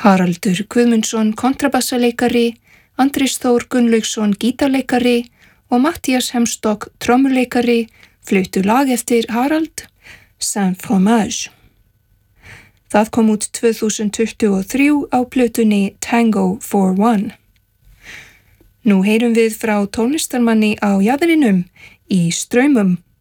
Haraldur Guðmundsson kontrabassaleikari, Andrés Þór Gunnlaugsson gítarleikari og Matthías Hemstock trommuleikari fluttu lag eftir Harald, Saint Fromage. Það kom út 2023 á plötunni Tango for One. Nú heyrum við frá tónlistarmanni á jaðrinum í Straumum